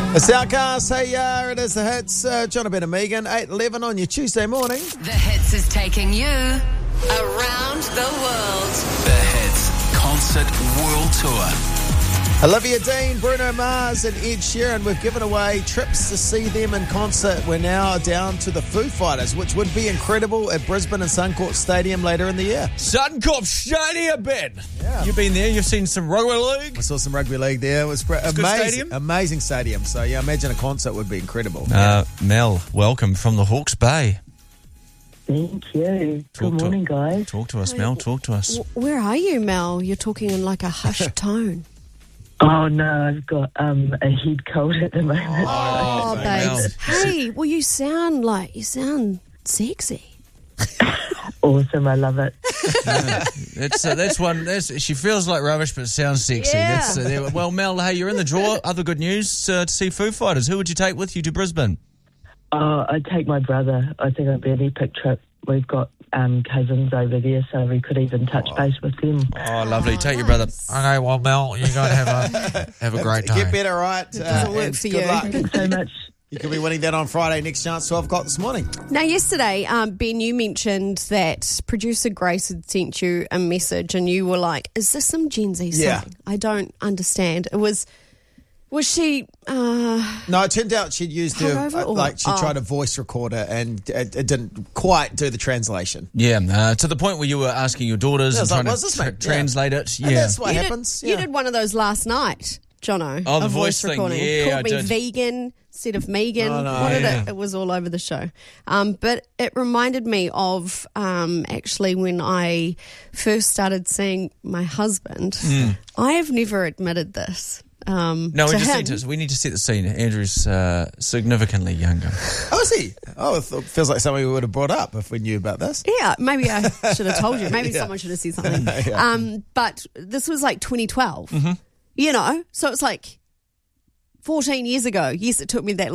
It's the Outcast. Hey, it is the Hits. John Ben and Megan, 8:11 on your Tuesday morning. The Hits is taking you around the world. The Hits Concert World Tour. Olivia Dean, Bruno Mars and Ed Sheeran. We've given away trips to see them in concert. We're now down to the Foo Fighters, which would be incredible at Brisbane and Suncorp Stadium later in the year. Suncorp Stadium, Ben. Yeah. You've been there. You've seen some rugby league. I saw some rugby league there. It was amazing, stadium. amazing stadium. So, yeah, imagine a concert would be incredible. Mel, welcome from the Hawke's Bay. Thank you. Good morning, guys. Talk to us, Mel. Talk to us. Where are you, Mel? You're talking in like a hushed tone. Oh, no, I've got a head cold at the moment. Oh, Mel. babes. Hey, well, you sound sexy. Awesome, I love it. That's one. She feels like rubbish, but sounds sexy. Yeah. Well, Mel, hey, you're in the draw. Other good news to see Foo Fighters. Who would you take with you to Brisbane? I'd take my brother. I think it'd be an epic trip. We've got cousins over there, so we could even touch base with them. Oh, lovely. Take your brother. Okay, well, Mel, you're going to have a great time. Get better, right? Doesn't work for good you. luck. Thanks so much. You could be winning that on Friday. Next chance, 12 o'clock this morning. Now, yesterday, Ben, you mentioned that producer Grace had sent you a message and you were like, is this some Gen Z song? Yeah. I don't understand. Was she... No, it turned out she'd used she tried to voice record it and it didn't quite do the translation. Yeah, to the point where you were asking your daughters Yeah, I and was trying like, "What's this, to mate?" translate it. And Yeah. that's what happens. You did one of those last night, Jono. Oh, the a voice thing. recording. Yeah, Called I me did. vegan instead of Megan. Oh, no, What did yeah. it was all over the show. But it reminded me of actually when I first started seeing my husband. I have never admitted this. No, we need to set the scene. Andrew's significantly younger. Oh, is he? Oh, it feels like something we would have brought up if we knew about this. Yeah, maybe I should have told you. Maybe someone should have said something. But this was like 2012. You know, so it's like 14 years ago. Yes, it took me that long.